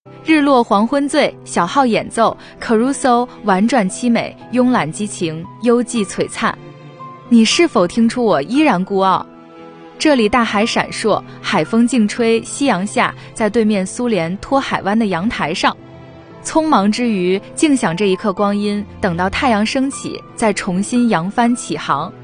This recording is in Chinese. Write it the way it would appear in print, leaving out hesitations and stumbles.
日落黄昏醉，小号演奏 Caruso 婉转凄美，慵懒激情，幽寂璀璨。你是否听出我依然孤傲？这里大海闪烁，海风劲吹，夕阳下，在对面苏联托海湾的阳台上，匆忙之余静享这一刻光阴，等到太阳升起，再重新扬帆起航。